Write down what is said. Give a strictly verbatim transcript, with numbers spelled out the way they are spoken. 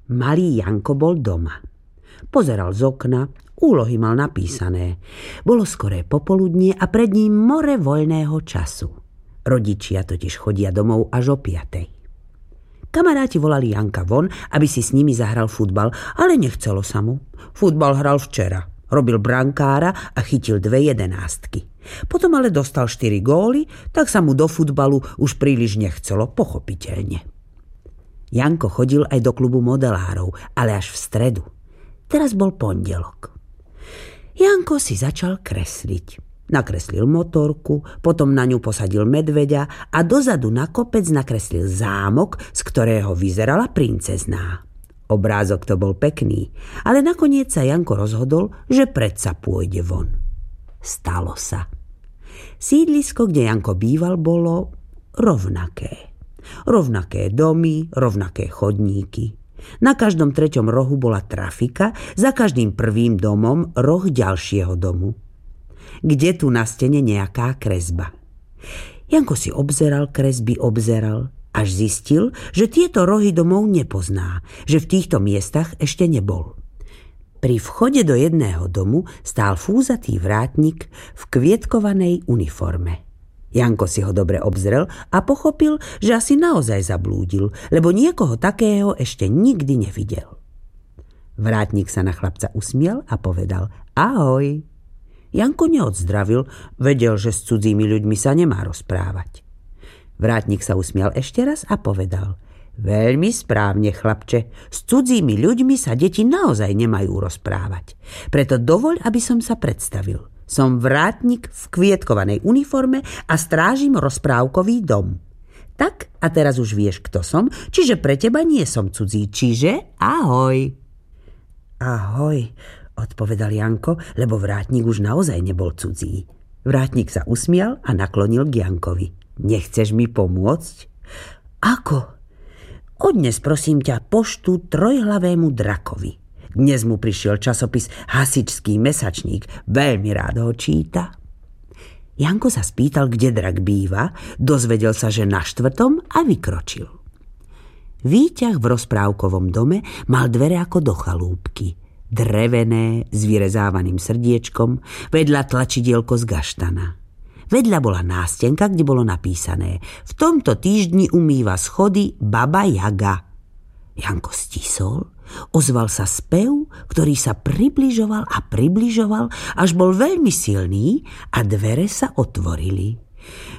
Malý Janko bol doma. Pozeral z okna, úlohy mal napísané. Bolo skoré popoludnie a pred ním more voľného času. Rodičia totiž chodia domov až o piatej. Kamaráti volali Janka von, aby si s nimi zahral futbal, ale nechcelo sa mu. Futbal hral včera. Robil brankára a chytil dve jedenástky. Potom ale dostal štyri góly, tak sa mu do futbalu už príliš nechcelo, pochopiteľne. Janko chodil aj do klubu modelárov, ale až v stredu. Teraz bol pondelok. Janko si začal kresliť. Nakreslil motorku, potom na ňu posadil medveďa a dozadu na kopec nakreslil zámok, z ktorého vyzerala princezná. Obrázok to bol pekný, ale nakoniec sa Janko rozhodol, že predsa pôjde von. Stalo sa. Sídlisko, kde Janko býval, bolo rovnaké. Rovnaké domy, rovnaké chodníky. Na každom treťom rohu bola trafika, za každým prvým domom roh ďalšieho domu. Kde tu na stene nejaká kresba? Janko si obzeral kresby, obzeral, až zistil, že tieto rohy domov nepozná, že v týchto miestach ešte nebol. Pri vchode do jedného domu stál fúzatý vrátnik v kvietkovanej uniforme. Janko si ho dobre obzrel a pochopil, že asi naozaj zablúdil, lebo niekoho takého ešte nikdy nevidel. Vrátnik sa na chlapca usmiel a povedal: Ahoj. Janko neodzdravil, vedel, že s cudzími ľuďmi sa nemá rozprávať. Vrátnik sa usmial ešte raz a povedal: Veľmi správne, chlapče, s cudzími ľuďmi sa deti naozaj nemajú rozprávať. Preto dovoľ, aby som sa predstavil. Som vrátnik v kvietkovanej uniforme a strážim rozprávkový dom. Tak, a teraz už vieš, kto som, čiže pre teba nie som cudzí, čiže ahoj. Ahoj, odpovedal Janko, lebo vrátnik už naozaj nebol cudzí. Vrátnik sa usmial a naklonil k Jankovi. Nechceš mi pomôcť? Ako? Odnes prosím ťa poštu trojhlavému drakovi. Dnes mu prišiel časopis Hasičský mesačník. Veľmi rád ho číta. Janko sa spýtal, kde drak býva, dozvedel sa, že na štvrtom a vykročil. Výťah v rozprávkovom dome mal dvere ako do chalúbky. Drevené, s vyrezávaným srdiečkom, vedľa tlačidielko z gaštana. Vedľa bola nástenka, kde bolo napísané: V tomto týždni umýva schody Baba Jaga. Janko stisol, ozval sa spev, ktorý sa približoval a približoval, až bol veľmi silný a dvere sa otvorili.